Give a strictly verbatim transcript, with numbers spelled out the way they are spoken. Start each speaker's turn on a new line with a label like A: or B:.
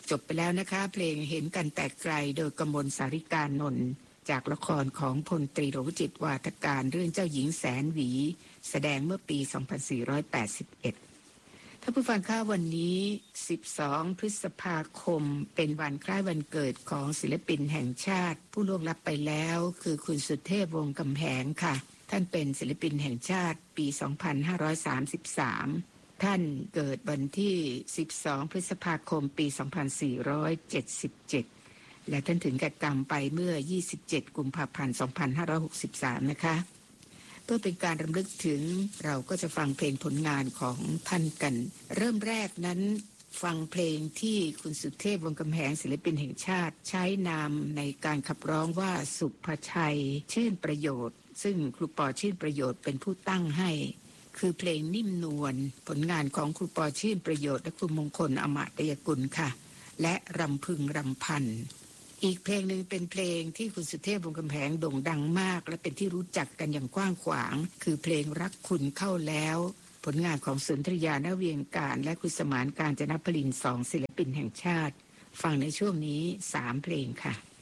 A: จบไปแล้วนะคะเพลงเห็นกันแต่ไกลโดยกมลสาริกานนท์จากละครของพลตรีหลวงจิตวาทการเรื่องเจ้าหญิงแสนหวีแสดงเมื่อปี สองพันสี่ร้อยแปดสิบเอ็ด ท่านผู้ฟังคะวันนี้ สิบสอง พฤษภาคมเป็นวันคล้ายวันเกิดของศิลปินแห่งชาติผู้ล่วงลับไปแล้วคือคุณสุเทพวงศ์กำแหงค่ะท่านเป็นศิลปินแห่งชาติปี สองพันห้าร้อยสามสิบสาม ท่านเกิดวันที่ สิบสอง พฤษภาคม ปี สองพันสี่ร้อยเจ็ดสิบเจ็ด และท่านถึงแก่กรรมไปเมื่อ ยี่สิบเจ็ด กุมภาพันธ์ สองพันห้าร้อยหกสิบสาม นะคะเพื่อเป็นการรำลึกถึงเราก็จะฟังเพลงผลงานของท่านกันเริ่มแรกนั้นฟังเพลงที่คุณสุเทพวงศ์กำแหงศิลปินแห่งชาติใช้นามในการขับร้องว่าสุภชัยชื่นประโยชน์ซึ่งครูปอชื่นประโยชน์เป็นผู้ตั้งให้คือเพลงนิ่มนวลผลงานของครูปอชื่นประโยชน์และครูมงคลอมาตยกุลค่ะและรำพึงรำพันอีกเพลงหนึ่งเป็นเพลงที่คุณสุเทพวงศ์กำแหงโด่งดังมากและเป็นที่รู้จักกันอย่างกว้างขวางคือเพลงรักคุณเข้าแล้วผลงานของสุนทรยาณเวียงการและคุณสมานกาญจนพลินสองศิลปินแห่งชาติฟังในช่วงนี้สามเพลงค่ะ